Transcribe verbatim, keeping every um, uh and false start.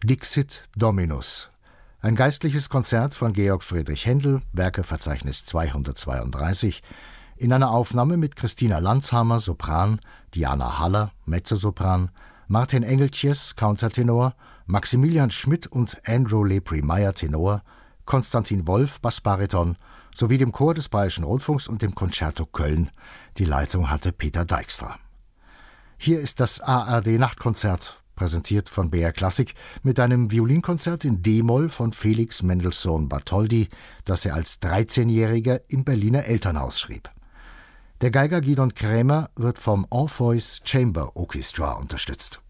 Dixit Dominus. Ein geistliches Konzert von Georg Friedrich Händel, Werkeverzeichnis zweihundertzweiunddreißig, in einer Aufnahme mit Christina Landshamer, Sopran, Diana Haller, Mezzosopran, Martin Engeltjes, Countertenor, Maximilian Schmidt und Andrew Lepri-Meyer, Tenor, Konstantin Wolf, Bassbariton, sowie dem Chor des Bayerischen Rundfunks und dem Concerto Köln. Die Leitung hatte Peter Dijkstra. Hier ist das A R D-Nachtkonzert, präsentiert von B R Klassik, mit einem Violinkonzert in D-Moll von Felix Mendelssohn Bartholdy, das er als dreizehnjähriger im Berliner Elternhaus schrieb. Der Geiger Gidon Krämer wird vom Orpheus Chamber Orchestra unterstützt.